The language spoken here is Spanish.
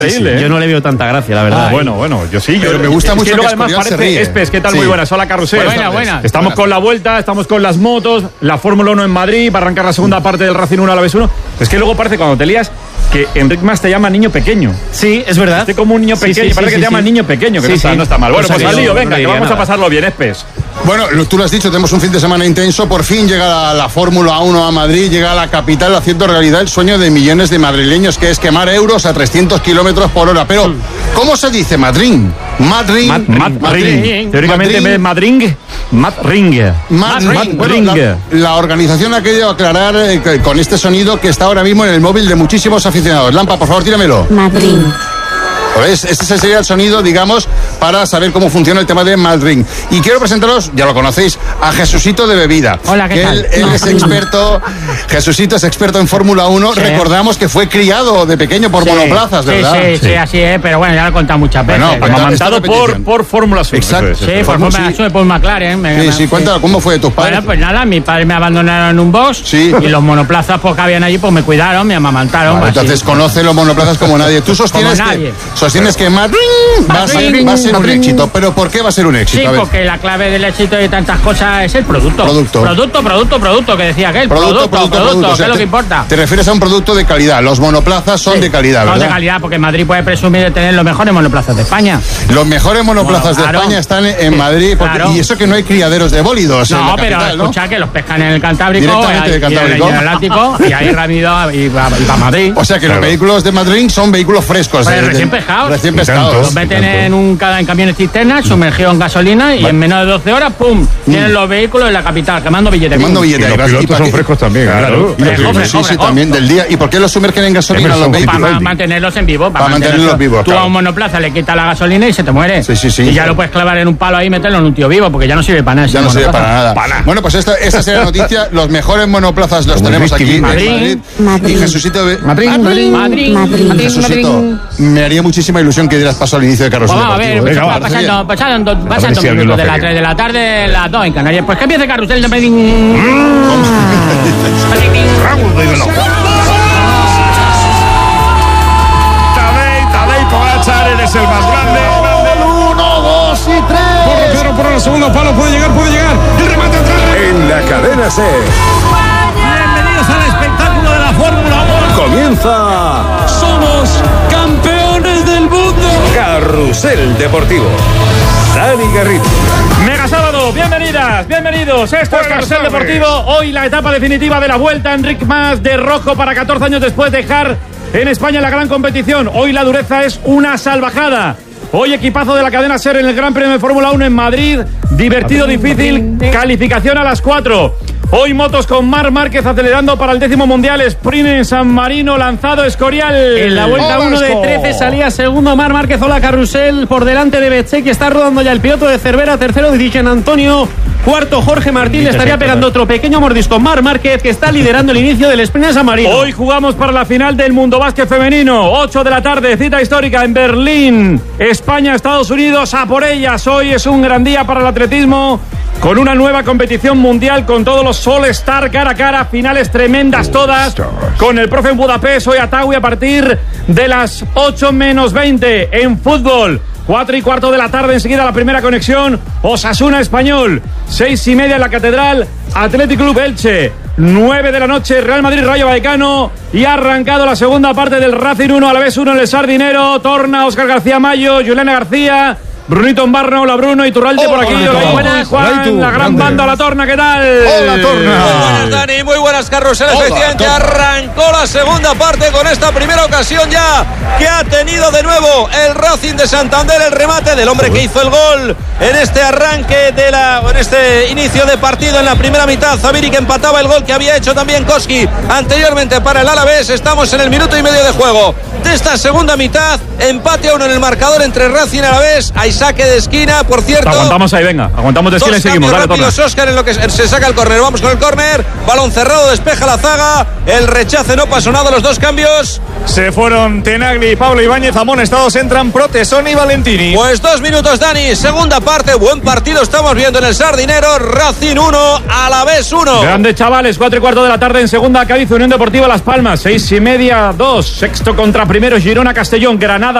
Yo no le veo tanta gracia, la verdad. Bueno, yo sí. Pero me gusta mucho que además parece Espes, ¿qué tal? Sí. Muy buenas. Hola, Carrusel. Buena. Estamos con la vuelta, estamos con las motos, la Fórmula 1 en Madrid, va a arrancar la segunda parte del Racing 1 Alavés 1. Es que luego parece cuando te lías que Enric Mas te llama niño pequeño. Sí, es verdad. Estoy como un niño pequeño, parece que te llama niño pequeño, que no está mal. Bueno, pues al lío, venga, que vamos a pasarlo bien, Espes. Bueno, tú lo has dicho, tenemos un fin de semana intenso. Por fin llega la Fórmula 1 a Madrid, llega a la capital, haciendo realidad el sueño de millones de madrileños, que es quemar euros a 300 kilómetros por hora. Pero, ¿cómo se dice Madrid? Madrid. Teóricamente, Madrid. La organización ha querido aclarar con este sonido que está ahora mismo en el móvil de muchísimos aficionados. Lampa, por favor, tíramelo. Madrid. ¿Ves? Este sería el sonido, digamos, para saber cómo funciona el tema de Madrid. Y quiero presentaros, ya lo conocéis, a Jesucito de Bebida. Hola, ¿qué tal? Él es experto, Jesucito es experto en Fórmula 1. Sí. Recordamos que fue criado de pequeño por monoplazas, ¿verdad? Sí, así es, pero bueno, ya lo he contado muchas veces. Bueno, amamantado por Fórmula 1. Exacto. Sí, por Fórmula 1 y por McLaren. Sí, cuéntame, ¿cómo fue de tus padres? Bueno, pues nada, mis padres me abandonaron en un box y los monoplazas que habían allí, pues me cuidaron, me amamantaron. Vale, entonces conoce los monoplazas como nadie. Tú sostienes que Madrid va a ser un éxito. ¿Pero por qué va a ser un éxito? Sí, porque la clave del éxito de tantas cosas es el producto. Producto, que decía aquel. Producto, o sea, que es lo que importa. Te refieres a un producto de calidad. Los monoplazas son de calidad, ¿verdad? Son de calidad, porque Madrid puede presumir de tener los mejores monoplazas de España. Los mejores monoplazas de España están en Madrid, y eso que no hay criaderos de bólidos. No, pero escucha que los pescan en el Cantábrico, directamente del Cantábrico, en el Atlántico, y ahí rápido y va a Madrid. O sea que los vehículos de Madrid son vehículos frescos. Recién pescados. Los meten en camiones cisternas, sumergidos en gasolina, y en menos de 12 horas, ¡pum!, tienen los vehículos en la capital, quemando billetes. Y los pilotos son frescos también, claro. Sí, también del día. ¿Y por qué los sumergen en gasolina los vehículos? Para mantenerlos en vivo. Para mantenerlos vivos. Tú a un monoplaza le quitas la gasolina y se te muere. Sí. Y ya lo puedes clavar en un palo ahí y meterlo en un tío vivo, porque ya no sirve para nada. Ya no sirve para nada. Bueno, pues esta será la noticia. Los mejores monoplazas los tenemos aquí en Madrid. Y Jesucito de Madrid. Jesucito, me haría muchísima ilusión que dieras paso al inicio de Carrusel Deportivo. Pasan 2 minutos de las 3 de la tarde, las 2 en Canarias. Pues que empiece Carrusel de Medellín. Tadej Pogačar, eres el más grande. 1, 2 y 3. Porro por el segundo palo, puede llegar. El remate atrás. En la cadena C. Bienvenidos al espectáculo de la Fórmula 1. Comienza. Somos campeones del mundo. Carrusel Deportivo. Dani Garrido. Mega sábado, bienvenidos. Esto es Carrusel Deportivo. Hoy la etapa definitiva de la vuelta. Enric Mas de rojo para 14 años después de dejar en España la gran competición. Hoy la dureza es una salvajada. Hoy equipazo de la cadena SER en el Gran Premio de Fórmula 1 en Madrid. Divertido, difícil, calificación a las 4. Hoy motos con Marc Márquez acelerando para el 10º Mundial. Sprint en San Marino, lanzado Escorial. En la vuelta 1 de 13 salía segundo Marc Márquez. Hola, Carrusel, por delante de Betxe, que está rodando ya el piloto de Cervera. Tercero dirigen Antonio. Cuarto Jorge Martín. Le estaría pegando otro pequeño mordisco Marc Márquez, que está liderando el inicio del Sprint en San Marino. Hoy jugamos para la final del Mundo Básquet Femenino. 8 de la tarde, cita histórica en Berlín. España, Estados Unidos, a por ellas. Hoy es un gran día para el atletismo, con una nueva competición mundial, con todos los All-Star cara a cara, finales tremendas todas, con el profe en Budapest, hoy Atawi a partir de las 8 menos 20 en fútbol. 4:15 de la tarde, enseguida la primera conexión, Osasuna Español. 6:30 en la Catedral, Athletic Club Elche. 9 de la noche, Real Madrid Rayo Vallecano. Y ha arrancado la segunda parte del Racing 1 Alavés 1 en el Sardinero. Torna Óscar García Mayo, Juliana García, Brunito Embarno, hola Bruno, Iturralde por aquí. Hola, buenas, Juan, la gran banda, la Torna, ¿qué tal? Hola, Torna. Muy buenas, Dani, muy buenas, Carrusel. Efectivamente, arrancó la segunda parte con esta primera ocasión ya que ha tenido de nuevo el Racing de Santander, el remate del hombre que hizo el gol en este arranque en este inicio de partido en la primera mitad. Zaviri, que empataba el gol que había hecho también Koski anteriormente para el Alavés. Estamos en el minuto y medio de juego de esta segunda mitad. Empate a 1 en el marcador entre Racing y Alavés. Hay saque de esquina, por cierto. Aguantamos ahí, venga. Aguantamos de esquina y seguimos. Dale, rápidos, Óscar, en lo que se saca el córner. Vamos con el córner. Balón cerrado, despeja la zaga. El rechace no pasó nada, los dos cambios. Se fueron Tenagli y Pablo Ibáñez. Amonestados entran Protesón y Valentini. Pues 2 minutos, Dani. Segunda parte, buen partido estamos viendo en el Sardinero. Racing 1, Alavés 1. Grandes chavales, 4:15 de la tarde en segunda. Cádiz, Unión Deportiva Las Palmas, 6:30, 2. Sexto contra primero, Girona, Castellón, Granada.